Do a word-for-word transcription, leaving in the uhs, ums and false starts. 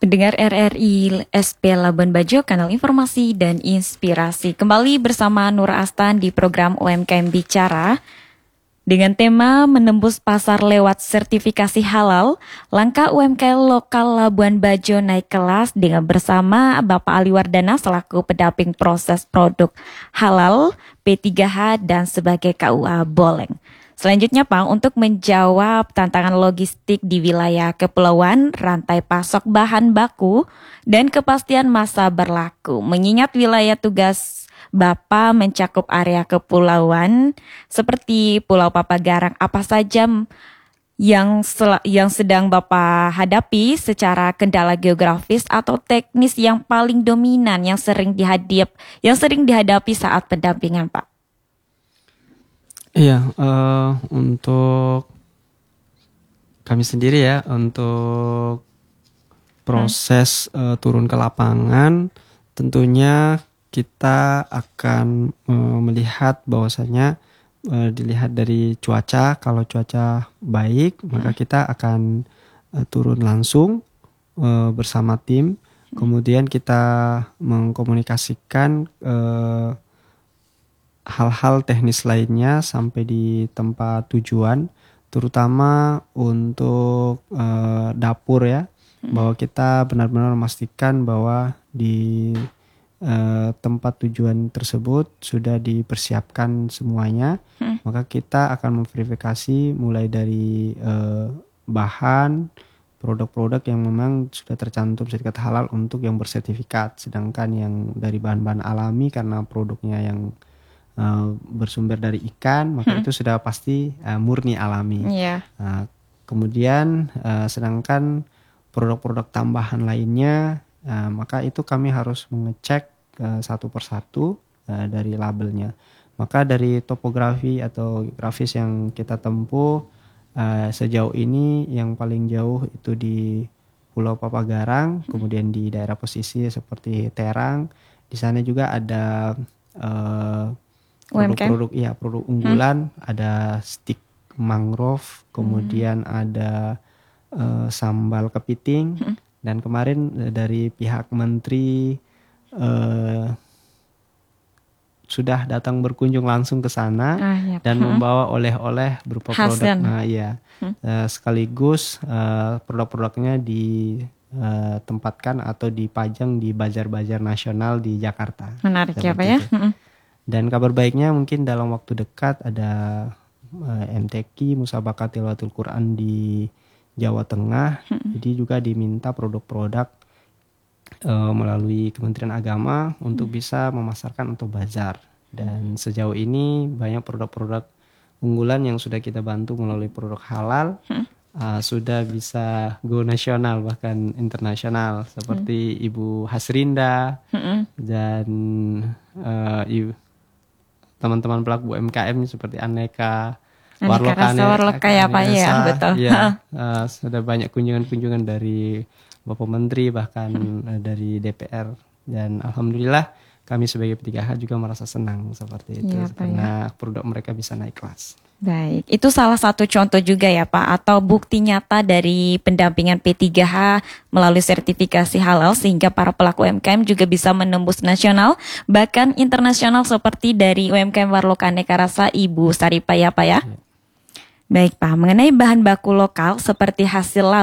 Pendengar R R I S P Labuan Bajo, kanal informasi dan inspirasi. Kembali bersama Nur Astan di program U M K M Bicara. Dengan tema menembus pasar lewat sertifikasi halal, langkah U M K M lokal Labuan Bajo naik kelas dengan bersama Bapak Ali Wardana selaku pendamping proses produk halal, P tiga H dan sebagai K U A Boleng. Selanjutnya Pak, untuk menjawab tantangan logistik di wilayah kepulauan, rantai pasok bahan baku, dan kepastian masa berlaku. Mengingat wilayah tugas Bapak mencakup area kepulauan seperti Pulau Papagarang, apa saja yang sel- yang sedang Bapak hadapi secara kendala geografis atau teknis yang paling dominan yang sering dihadap yang sering dihadapi saat pendampingan, Pak? Iya, uh, untuk kami sendiri ya, untuk proses hmm. uh, turun ke lapangan, tentunya kita akan uh, melihat bahwasanya uh, dilihat dari cuaca. Kalau cuaca baik, hmm. maka kita akan uh, turun langsung uh, bersama tim. Hmm. Kemudian kita mengkomunikasikan uh, hal-hal teknis lainnya sampai di tempat tujuan, terutama untuk uh, dapur ya, hmm. bahwa kita benar-benar memastikan bahwa di uh, tempat tujuan tersebut sudah dipersiapkan semuanya. hmm. Maka kita akan memverifikasi mulai dari uh, bahan, produk-produk yang memang sudah tercantum sertifikat halal untuk yang bersertifikat, sedangkan yang dari bahan-bahan alami karena produknya yang Uh, bersumber dari ikan, maka hmm. itu sudah pasti uh, murni alami. Yeah. Uh, kemudian uh, sedangkan produk-produk tambahan lainnya, uh, maka itu kami harus mengecek uh, satu persatu uh, dari labelnya. Maka dari topografi atau grafis yang kita tempuh uh, sejauh ini yang paling jauh itu di Pulau Papagarang, hmm. kemudian di daerah pesisir seperti Terang. Di sana juga ada uh, produk-produk iya produk unggulan, hmm. ada stik mangrove, kemudian hmm. ada uh, sambal kepiting, hmm. dan kemarin uh, dari pihak menteri uh, sudah datang berkunjung langsung ke sana ah, iya. dan hmm. membawa oleh-oleh berupa Hasen. produk nah iya hmm. uh, sekaligus uh, produk-produknya ditempatkan uh, atau dipajang di bazar-bazar nasional di Jakarta. Menarik ya Pak ya. Hmm. Dan kabar baiknya mungkin dalam waktu dekat ada uh, M T Q Musabakat Tilawatul Quran di Jawa Tengah. Hmm. Jadi juga diminta produk-produk uh, melalui Kementerian Agama hmm. untuk bisa memasarkan untuk bazar. Dan sejauh ini banyak produk-produk unggulan yang sudah kita bantu melalui produk halal hmm. uh, sudah bisa go nasional bahkan internasional seperti hmm. Ibu Hasrinda hmm. dan uh, Ibu teman-teman pelaku U M K M seperti Aneka, Warloka, Warloka ya Pak ya, betul. Ya, uh, sudah banyak kunjungan-kunjungan dari Bapak Menteri bahkan hmm. dari D P R dan alhamdulillah kami sebagai P tiga H juga merasa senang seperti itu ya, karena ya. produk mereka bisa naik kelas. Baik, itu salah satu contoh juga ya Pak, atau bukti nyata dari pendampingan P tiga H melalui sertifikasi halal sehingga para pelaku U M K M juga bisa menembus nasional bahkan internasional seperti dari U M K M Warloka Aneka Rasa Ibu Saripah ya Pak ya. ya. Baik Pak, mengenai bahan baku lokal seperti hasil laut